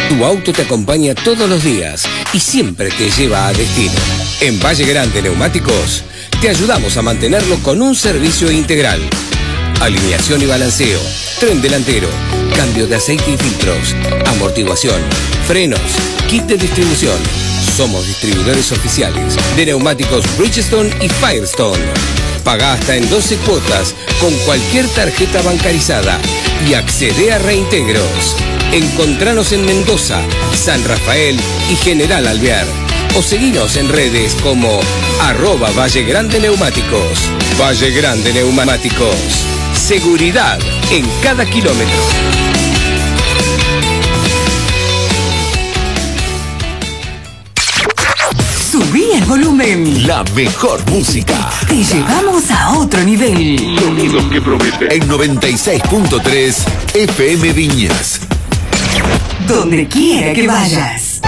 Tu auto te acompaña todos los días y siempre te lleva a destino. En Valle Grande Neumáticos te ayudamos a mantenerlo con un servicio integral. Alineación y balanceo, tren delantero, cambio de aceite y filtros, amortiguación, frenos, kit de distribución. Somos distribuidores oficiales de neumáticos Bridgestone y Firestone. Paga hasta en 12 cuotas con cualquier tarjeta bancarizada y accede a reintegros. Encontranos en Mendoza, San Rafael y General Alvear. O seguinos en redes como @Valle Grande Neumáticos. Valle Grande Neumáticos. Seguridad en cada kilómetro. Subí el volumen. La mejor música. Te llevamos a otro nivel. Sonidos que prometen. En 96.3 FM Viñas. Donde quiera que vayas.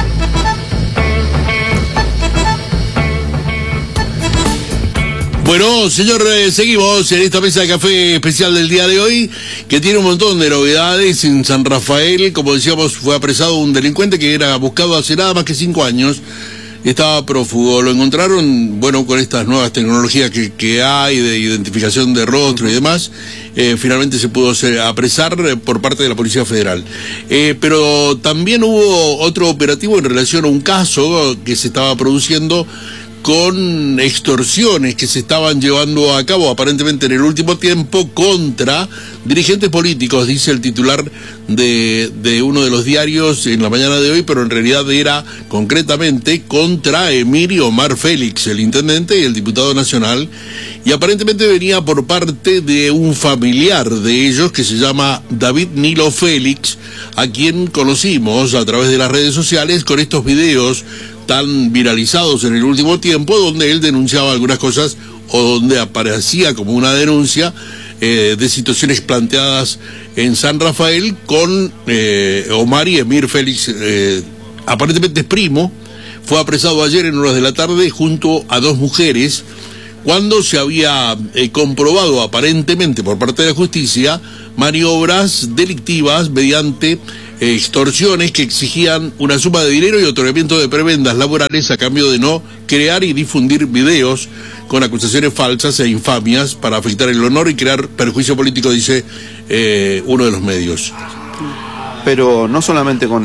Bueno, señor, seguimos en esta mesa de café especial del día de hoy, que tiene un montón de novedades. En San Rafael, como decíamos, fue apresado un delincuente que era buscado hace nada más que 5 años. Estaba prófugo, lo encontraron, bueno, con estas nuevas tecnologías que hay de identificación de rostro y demás. Finalmente se pudo apresar por parte de la Policía Federal. Pero también hubo otro operativo en relación a un caso que se estaba produciendo con extorsiones que se estaban llevando a cabo aparentemente en el último tiempo contra dirigentes políticos, dice el titular de uno de los diarios en la mañana de hoy, pero en realidad era concretamente contra Emir Omar Félix, el intendente y el diputado nacional, y aparentemente venía por parte de un familiar de ellos que se llama David Nilo Félix, a quien conocimos a través de las redes sociales con estos videos tan viralizados en el último tiempo, donde él denunciaba algunas cosas o donde aparecía como una denuncia de situaciones planteadas en San Rafael con Omar y Emir Félix, aparentemente es primo. Fue apresado ayer en horas de la tarde junto a 2 mujeres, cuando se había comprobado aparentemente por parte de la justicia maniobras delictivas mediante extorsiones que exigían una suma de dinero y otorgamiento de prebendas laborales a cambio de no crear y difundir videos con acusaciones falsas e infamias para afectar el honor y crear perjuicio político, dice uno de los medios. Pero no solamente con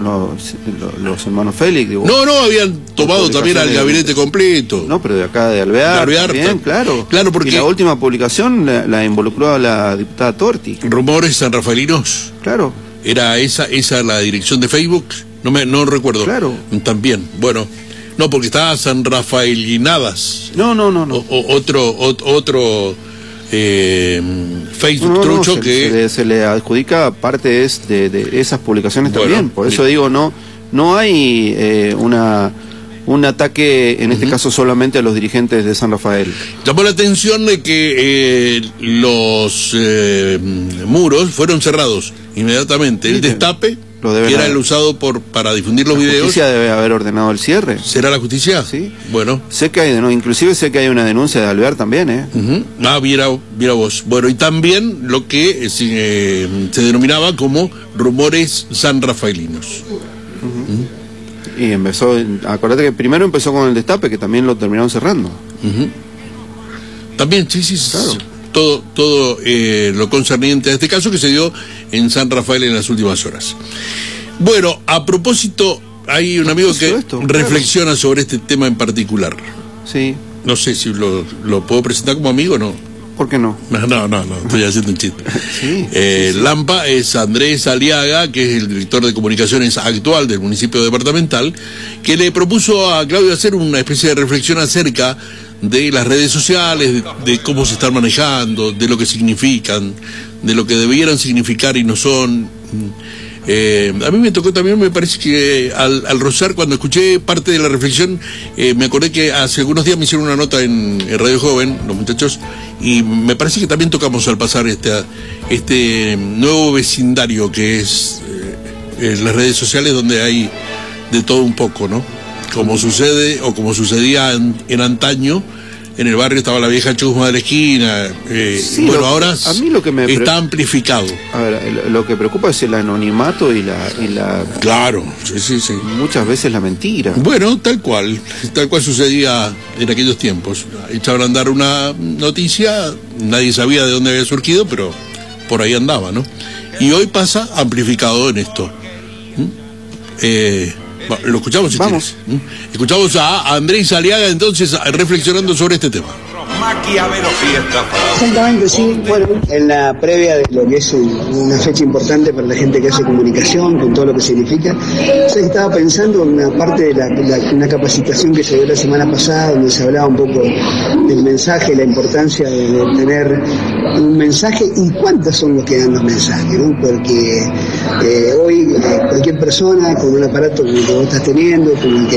los hermanos Félix. Digo, no, habían tomado también al gabinete completo. No, pero de acá de Alvear también, claro. Porque y la última publicación la involucró a la diputada Torti. Rumores sanrafalinos. Claro. ¿Era esa la dirección de Facebook? No recuerdo. Claro. También, bueno. No, porque estaba San Rafaelinadas. No. Otro Facebook trucho que... Se le adjudica parte de esas publicaciones también. Por eso digo, no hay un ataque, en este caso solamente a los dirigentes de San Rafael. Llamó la atención de que los muros fueron cerrados inmediatamente. El destape, que era el usado para difundir los videos. La justicia debe haber ordenado el cierre. ¿Será la justicia? Sí. Bueno. Sé que hay, inclusive sé que hay una denuncia de Alvear también, Ah, mira vos. Bueno, y también lo que se denominaba como rumores sanrafaelinos. Y acordate que primero empezó con el destape, que también lo terminaron cerrando. También, sí, claro. Todo lo concerniente a este caso que se dio en San Rafael en las últimas horas. Bueno, a propósito, hay un amigo que reflexiona sobre este tema en particular. Sí. No sé si lo puedo presentar como amigo o no. ¿Por qué no? No, estoy haciendo un chiste. Sí. Lampa es Andrés Aliaga, que es el director de comunicaciones actual del municipio departamental, que le propuso a Claudio hacer una especie de reflexión acerca de las redes sociales, de cómo se están manejando, de lo que significan, de lo que debieran significar y no son. A mí me tocó también, me parece que al rozar, cuando escuché parte de la reflexión, me acordé que hace algunos días me hicieron una nota en Radio Joven, los muchachos, y me parece que también tocamos al pasar este nuevo vecindario que es las redes sociales, donde hay de todo un poco, ¿no? Como sucede o como sucedía en antaño en el barrio estaba la vieja chusma de la esquina, Sí, bueno, ahora a mí lo que me está amplificado. A ver, lo que preocupa es el anonimato y la Claro, sí. muchas veces la mentira. Bueno, tal cual sucedía en aquellos tiempos. Echaban a andar una noticia, nadie sabía de dónde había surgido, pero por ahí andaba, ¿no? Y hoy pasa amplificado en esto. Lo escuchamos si Vamos. quieres. Escuchamos a Andrés Aliaga entonces reflexionando sobre este tema. Maquiavelo Fiesta. Exactamente, sí. Bueno, en la previa de lo que es una fecha importante para la gente que hace comunicación, con todo lo que significa, yo estaba pensando en una parte de una capacitación que se dio la semana pasada, donde se hablaba un poco del mensaje, la importancia de tener un mensaje y cuántos son los que dan los mensajes, ¿no? Porque hoy cualquier persona con un aparato como el que vos estás teniendo, con el que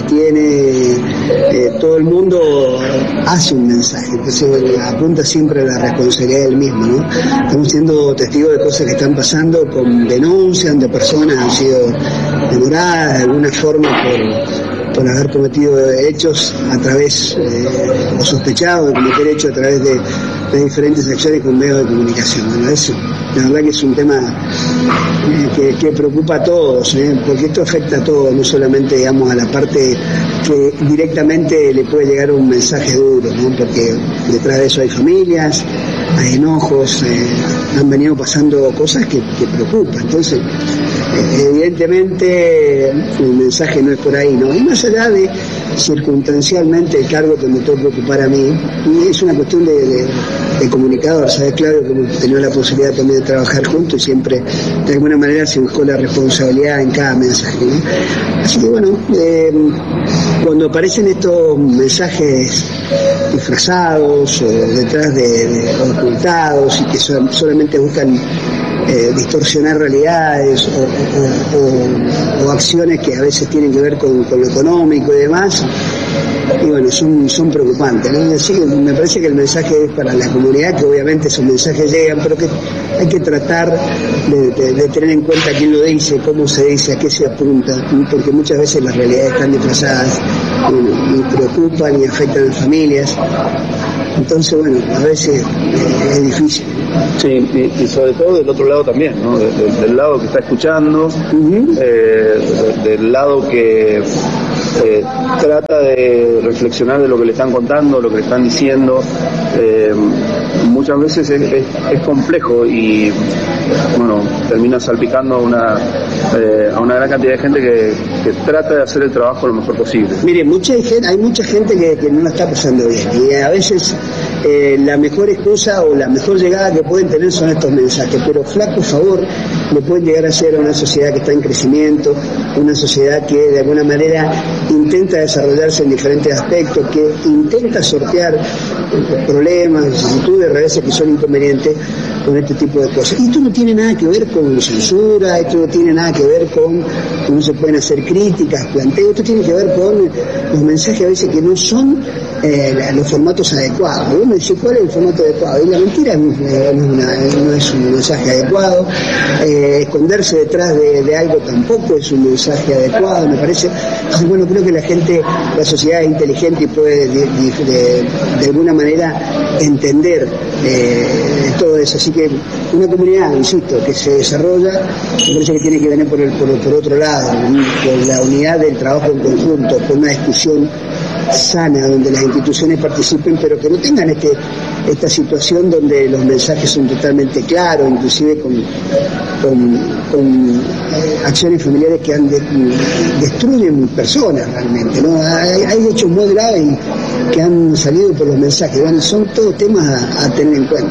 tiene, todo el mundo hace un mensaje. Entonces apunta siempre a la responsabilidad del mismo, ¿no? Estamos siendo testigos de cosas que están pasando con denuncias donde personas han sido demoradas de alguna forma por haber cometido hechos a través, o sospechados de cometer hechos a través de diferentes acciones con medios de comunicación. Bueno, eso, la verdad que es un tema que preocupa a todos, porque esto afecta a todos, no solamente, digamos, a la parte que directamente le puede llegar un mensaje duro, ¿no? Porque detrás de eso hay familias, hay enojos, han venido pasando cosas que preocupan. Entonces, evidentemente el mensaje no es por ahí, ¿no? Y más allá de circunstancialmente el cargo que me toca ocupar a mí, es una cuestión de comunicador, ¿sabes? Claro que hemos tenido la posibilidad también de trabajar juntos y siempre de alguna manera se buscó la responsabilidad en cada mensaje, ¿no? Así que bueno, cuando aparecen estos mensajes disfrazados o detrás de ocultados y que solamente buscan distorsionar realidades o acciones que a veces tienen que ver con lo económico y demás, y bueno, son preocupantes, ¿no? Así que me parece que el mensaje es para la comunidad, que obviamente esos mensajes llegan, pero que hay que tratar de tener en cuenta quién lo dice, cómo se dice, a qué se apunta, porque muchas veces las realidades están disfrazadas y preocupan y afectan a las familias. Entonces, bueno, a veces es difícil. Sí, y sobre todo del otro lado también, ¿no? Del lado que está escuchando, del lado que trata de reflexionar de lo que le están contando, lo que le están diciendo. Muchas veces es complejo y bueno, termina salpicando a una gran cantidad de gente que trata de hacer el trabajo lo mejor posible. Mire, hay mucha gente que no la está pasando bien y a veces la mejor excusa o la mejor llegada que pueden tener son estos mensajes, pero flaco favor le pueden llegar a hacer a una sociedad que está en crecimiento, una sociedad que de alguna manera intenta desarrollarse en diferentes aspectos, que intenta sortear problemas, vicisitudes, reveses que son inconvenientes con este tipo de cosas. Y esto no tiene nada que ver con censura, esto no tiene nada que ver con que no se pueden hacer críticas, planteos, esto tiene que ver con los mensajes a veces que no son los formatos adecuados. Uno dice, ¿cuál es el formato adecuado? Y la mentira no es un mensaje adecuado, esconderse detrás de algo tampoco es un mensaje adecuado, me parece. Entonces, bueno, creo que la sociedad es inteligente y puede de alguna manera entender todo eso. Así que una comunidad, insisto, que se desarrolla, me parece que tiene que venir por otro lado, con la unidad del trabajo en conjunto, con una discusión sana, donde las instituciones participen, pero que no tengan esta situación donde los mensajes son totalmente claros, inclusive con acciones familiares que destruyen personas realmente, ¿no? Hay hechos muy graves que han salido por los mensajes. Bueno, son todos temas a tener en cuenta.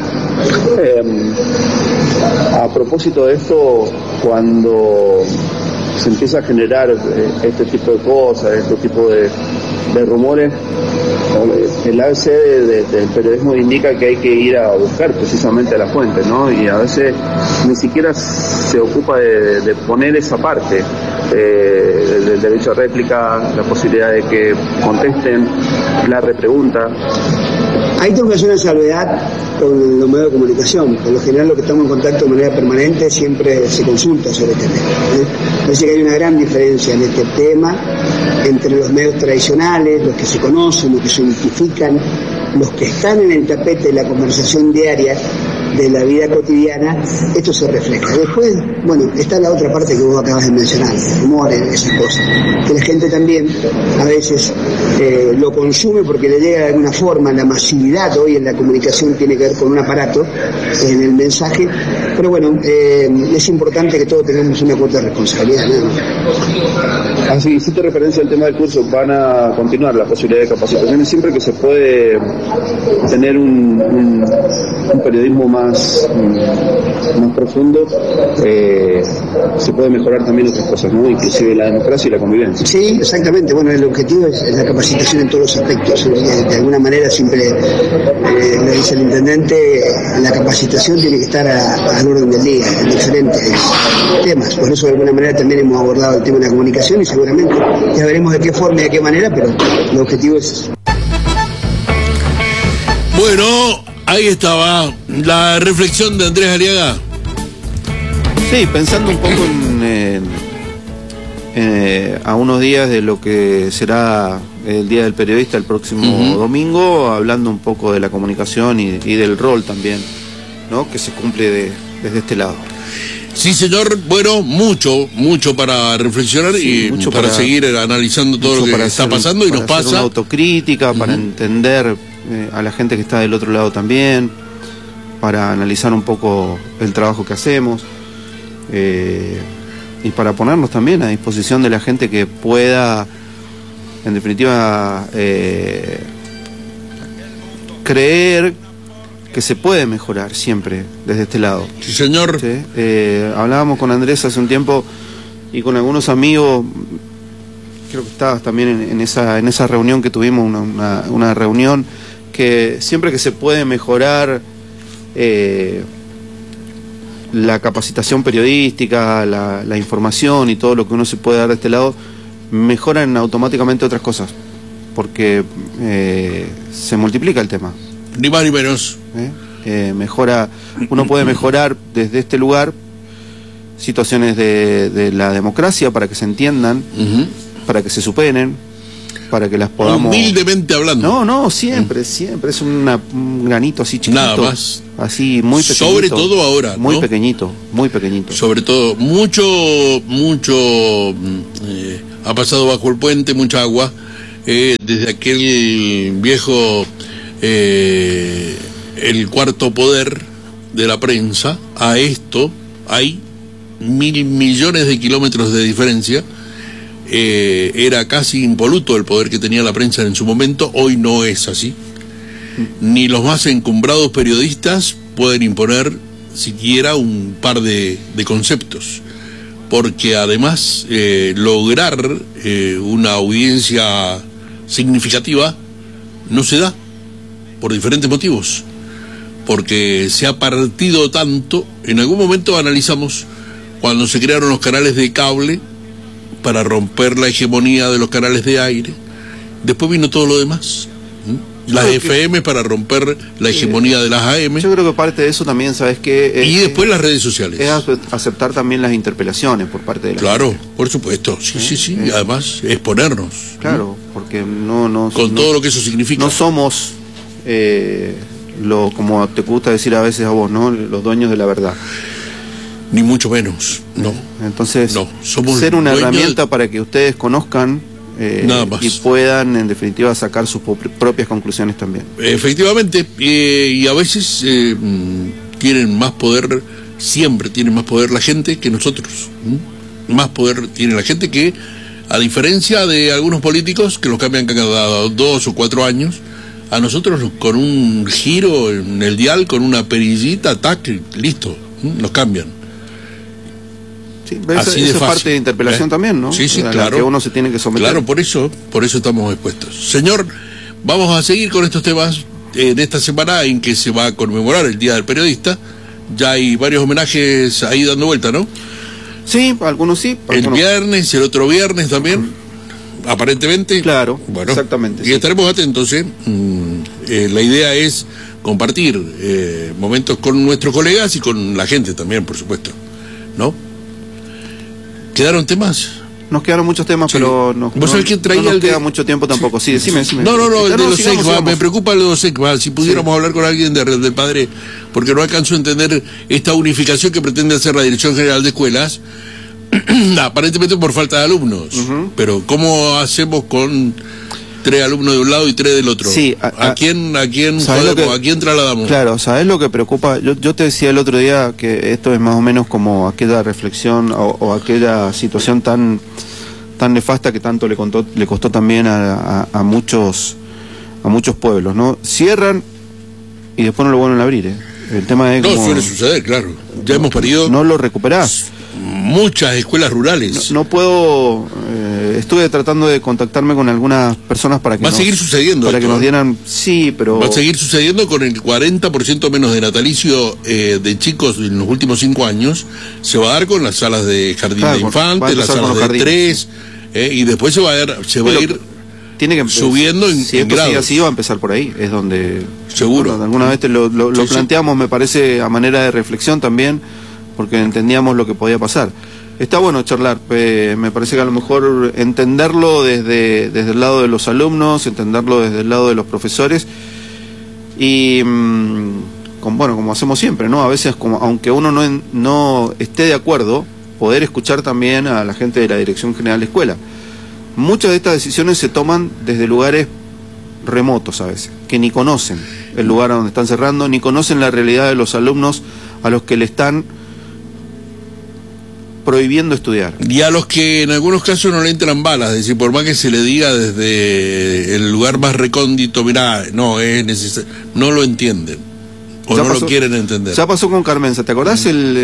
A propósito de esto, cuando se empieza a generar este tipo de cosas, este tipo de rumores, el ABC del periodismo indica que hay que ir a buscar precisamente a la fuente, ¿no? Y a veces ni siquiera se ocupa de poner esa parte del derecho a réplica, la posibilidad de que contesten, la repregunta. Ahí tengo que hacer una salvedad con los medios de comunicación. Por lo general, lo que estamos en contacto de manera permanente siempre se consulta sobre este tema. Parece que hay una gran diferencia en este tema entre los medios tradicionales, los que se conocen, los que se identifican, los que están en el tapete de la conversación diaria de la vida cotidiana, esto se refleja. Después, bueno, está la otra parte que vos acabas de mencionar, humores, esas cosas, que la gente también a veces lo consume porque le llega de alguna forma. La masividad hoy en la comunicación tiene que ver con un aparato en el mensaje, pero bueno, es importante que todos tengamos una cuota de responsabilidad, ¿no? Así, hiciste referencia al tema del curso, van a continuar la posibilidad de capacitaciones siempre que se puede tener un periodismo más profundo, se puede mejorar también otras cosas, ¿no? Inclusive la democracia y la convivencia. Sí, exactamente. Bueno, el objetivo es la capacitación en todos los aspectos. De alguna manera siempre le dice el intendente, la capacitación tiene que estar al orden del día, en diferentes temas. Por eso de alguna manera también hemos abordado el tema de la comunicación y seguramente ya veremos de qué forma y de qué manera, pero el objetivo es... Bueno, ahí estaba la reflexión de Andrés Aliaga. Sí, pensando un poco a unos días de lo que será el Día del Periodista el próximo domingo, hablando un poco de la comunicación y del rol también, ¿no?, que se cumple desde este lado. Sí, señor. Bueno, mucho para reflexionar, sí, y mucho para seguir analizando todo lo que está pasando y nos pasa. Una autocrítica, para entender a la gente que está del otro lado también, para analizar un poco el trabajo que hacemos, y para ponernos también a disposición de la gente que pueda, en definitiva, creer que se puede mejorar siempre desde este lado. Sí, señor. ¿Sí? Hablábamos con Andrés hace un tiempo y con algunos amigos, creo que estabas también en esa reunión que tuvimos, una reunión que siempre que se puede mejorar la capacitación periodística, la información y todo lo que uno se puede dar de este lado, mejoran automáticamente otras cosas, porque se multiplica el tema. Ni más ni menos. Mejora, uno puede mejorar desde este lugar situaciones de la democracia para que se entiendan, para que se superen, para que las podamos... Humildemente hablando. No, siempre es un granito así chiquito. Nada más. Así, muy pequeñito. Sobre todo ahora, muy ¿no? pequeñito. Sobre todo, mucho ha pasado bajo el puente, mucha agua, desde aquel viejo... el cuarto poder de la prensa a esto hay 1.000 millones de kilómetros de diferencia. Era casi impoluto el poder que tenía la prensa en su momento. Hoy no es así. Ni los más encumbrados periodistas pueden imponer siquiera un par de conceptos, porque además lograr una audiencia significativa no se da por diferentes motivos, porque se ha partido tanto. En algún momento analizamos cuando se crearon los canales de cable para romper la hegemonía de los canales de aire, después vino todo lo demás, las FM para romper la hegemonía de las AM. Yo creo que parte de eso también, ¿sabes qué? Y después las redes sociales. Es aceptar también las interpelaciones por parte de la Claro, gente. por supuesto, sí, y además exponernos. Claro, porque no con todo lo que eso significa. No somos... como te gusta decir a veces a vos, ¿no?, los dueños de la verdad. Ni mucho menos, no. Entonces, no, somos ser una herramienta para que ustedes conozcan nada más, y puedan, en definitiva, sacar sus propias conclusiones también. Efectivamente, y a veces tienen más poder, siempre tienen más poder la gente que nosotros. Más poder tiene la gente que, a diferencia de algunos políticos que los cambian cada 2 o 4 años, a nosotros con un giro en el dial, con una perillita, tac, listo, nos cambian. Sí, así eso es parte de interpelación también, ¿no? Sí, claro. Que uno se tiene que someter. Claro, por eso estamos expuestos. Señor, vamos a seguir con estos temas en esta semana en que se va a conmemorar el Día del Periodista. Ya hay varios homenajes ahí dando vuelta, ¿no? Sí, algunos sí. El viernes, el otro viernes también, aparentemente. Claro, bueno, exactamente. Y sí, estaremos atentos, la idea es compartir momentos con nuestros colegas y con la gente también, por supuesto, ¿no? ¿Quedaron temas? nos quedaron muchos temas, Sí. pero no ¿Vos sabés quién traía nos el de- queda mucho tiempo tampoco. Sí, decime. No, el de los sigamos, ECVA, sigamos. me preocupa el de los ECVA, si pudiéramos hablar con alguien del padre, porque no alcanzo a entender esta unificación que pretende hacer la Dirección General de Escuelas, aparentemente por falta de alumnos, pero ¿cómo hacemos con 3 alumnos de un lado y 3 del otro? Sí, ¿A quién ¿sabés lo podemos, que- a quién trasladamos? Claro, ¿sabés lo que preocupa? Yo te decía el otro día que esto es más o menos como aquella reflexión o aquella situación tan nefasta que tanto le costó también a muchos pueblos, ¿no? Cierran y después no lo vuelven a abrir, ¿eh? El tema es No, como suele suceder, claro. Ya hemos perdido no lo recuperás. muchas escuelas rurales. No puedo, estuve tratando de contactarme con algunas personas para que Va a seguir sucediendo para esto, que nos ¿eh? dieran, sí, pero Va a seguir sucediendo con el 40% menos de natalicio de chicos en los últimos 5 años. Se va a dar con las salas de jardín Claro, de va a infantes, las empezar con salas los de jardines. 3, y después se va a ir tiene que subiendo en si esto grados. sigue así va a empezar por ahí, es donde Seguro. bueno, alguna vez lo Sí, sí. planteamos, me parece, a manera de reflexión también, porque entendíamos lo que podía pasar. Está bueno charlar, me parece que a lo mejor entenderlo desde el lado de los alumnos, entenderlo desde el lado de los profesores y como hacemos siempre, ¿no? A veces, como aunque uno no esté de acuerdo, poder escuchar también a la gente de la Dirección General de Escuela. Muchas de estas decisiones se toman desde lugares remotos a veces, que ni conocen el lugar a donde están cerrando, ni conocen la realidad de los alumnos a los que le están prohibiendo estudiar. Y a los que en algunos casos no le entran balas, es decir, por más que se le diga desde el lugar más recóndito, mirá, no es necesario, no lo entienden o Ya no pasó- lo quieren entender. Ya pasó con Carmenza, ¿te acordás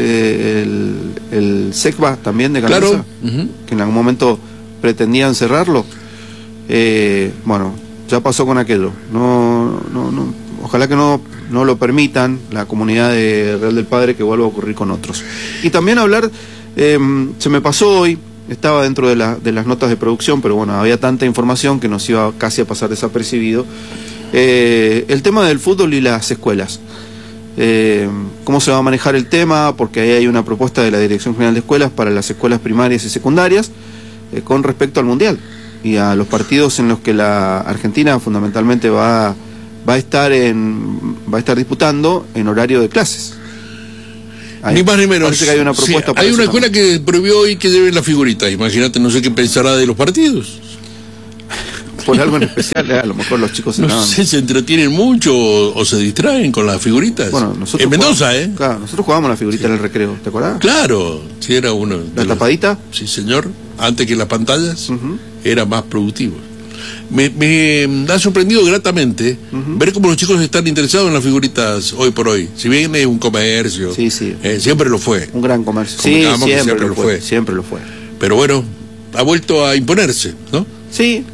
el SECBA también de Carmenza? Claro. Ujú. Que en algún momento pretendían cerrarlo. Bueno, ya pasó con aquello. No, ojalá que no lo permitan la comunidad de Real del Padre, que vuelva a ocurrir con otros. Y también hablar, se me pasó hoy, estaba dentro de las notas de producción, pero bueno, había tanta información que nos iba casi a pasar desapercibido. El tema del fútbol y las escuelas. Cómo se va a manejar el tema, porque ahí hay una propuesta de la Dirección General de Escuelas para las escuelas primarias y secundarias con respecto al Mundial y a los partidos en los que la Argentina fundamentalmente va a estar disputando en horario de clases. Ni más ni menos. Parece que hay una propuesta Sí, para hay eso una escuela también. que prohibió hoy que lleven las figuritas. Imagínate, no sé qué pensará de los partidos. Por algo en especial, a lo mejor los chicos No estaban- sé, se entretienen mucho o se distraen con las figuritas. Bueno, nosotros en Mendoza, jugábamos- Claro, nosotros jugábamos la figurita en el recreo, ¿te acordás? Claro, sí era uno. de La los- tapadita. Sí, señor. Antes que las pantallas, Ujú. era más productivo. Me ha sorprendido gratamente ver cómo los chicos están interesados en las figuritas hoy por hoy. Si bien es un comercio, Sí, sí. Siempre lo fue. Un gran comercio. Sí, Convengamos que siempre lo fue. Siempre lo fue. Pero bueno, ha vuelto a imponerse, ¿no? Sí.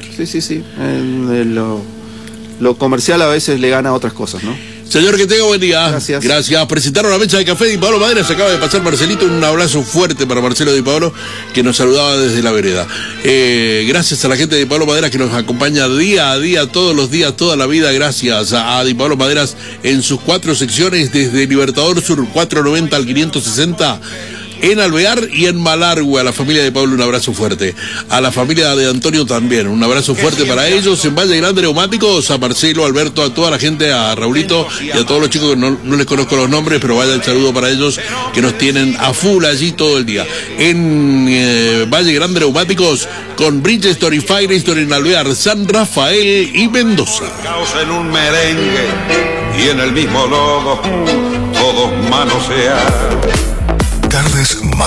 Lo comercial a veces le gana a otras cosas, ¿no? Señor, que tenga buen día. Gracias. Gracias. Presentaron la mesa de café de Di Paolo Madera. Se acaba de pasar Marcelito. Un abrazo fuerte para Marcelo Di Paolo, que nos saludaba desde la vereda. Gracias a la gente de Di Paolo Madera que nos acompaña día a día, todos los días, toda la vida. Gracias a Di Paolo Maderas en sus 4 secciones, desde Libertador Sur 490 al 560. En Alvear y en Malargüe. A la familia de Pablo un abrazo fuerte. A la familia de Antonio también. Un abrazo fuerte para ellos. En Valle Grande Neumáticos, a Marcelo, a Alberto, a toda la gente, a Raulito y a todos los chicos que no les conozco los nombres, pero vaya el saludo para ellos que nos tienen a full allí todo el día. En Valle Grande Neumáticos, con Bridgestone y Firestone en Alvear, San Rafael y Mendoza. Caos en un merengue y en el mismo logo todos manosear. Tardes